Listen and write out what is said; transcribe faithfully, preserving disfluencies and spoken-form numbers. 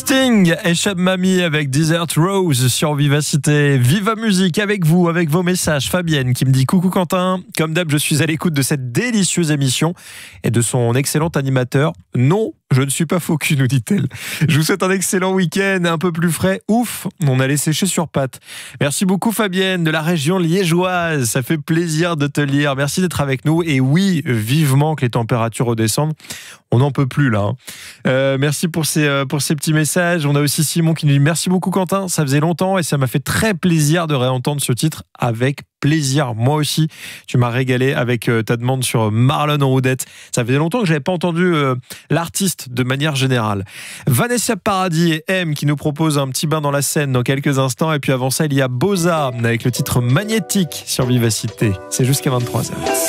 Sting et Cheb Mami avec Desert Rose sur Vivacité. Viva Musique avec vous, avec vos messages. Fabienne qui me dit coucou Quentin. Comme d'hab, je suis à l'écoute de cette délicieuse émission et de son excellent animateur. Non, je ne suis pas faux cul, nous dit-elle. Je vous souhaite un excellent week-end, un peu plus frais. Ouf, on allait sécher sur pattes. Merci beaucoup Fabienne de la région liégeoise. Ça fait plaisir de te lire. Merci d'être avec nous. Et oui, vivement que les températures redescendent. On n'en peut plus là. Hein. Euh, merci pour ces, euh, pour ces petits messages. On a aussi Simon qui nous dit merci beaucoup Quentin. Ça faisait longtemps et ça m'a fait très plaisir de réentendre ce titre avec plaisir. Moi aussi, tu m'as régalé avec euh, ta demande sur Marlon en Roudette. Ça faisait longtemps que je n'avais pas entendu euh, l'artiste de manière générale. Vanessa Paradis et M qui nous proposent un petit bain dans la Seine dans quelques instants. Et puis avant ça, il y a Boza avec le titre Magnétique sur Vivacité. C'est jusqu'à vingt-trois heures.